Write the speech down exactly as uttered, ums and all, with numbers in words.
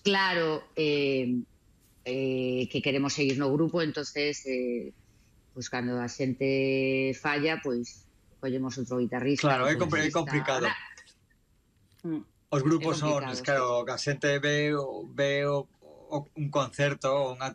claro, eh, eh, que queremos seguir no grupo, entonces eh, pois cando a xente falla, pois collemos outro guitarrista, Claro, é, outro compl é baixista. complicado. Na... Mm, Os é grupos son, complicado, sí. claro, que a xente ve, ve o, o, un concerto, unha